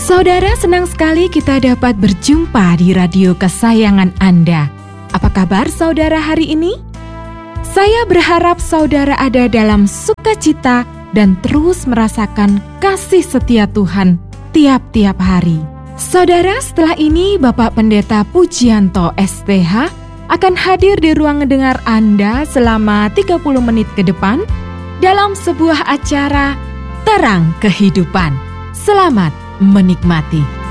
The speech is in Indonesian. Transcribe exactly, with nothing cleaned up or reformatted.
Saudara, senang sekali kita dapat berjumpa di radio kesayangan Anda. Apa kabar saudara hari ini? Saya berharap saudara ada dalam sukacita dan terus merasakan kasih setia Tuhan tiap-tiap hari. Saudara, setelah ini Bapak Pendeta Pujianto S T H akan hadir di ruang dengar Anda selama tiga puluh menit ke depan dalam sebuah acara Terang Kehidupan. Selamat menikmati.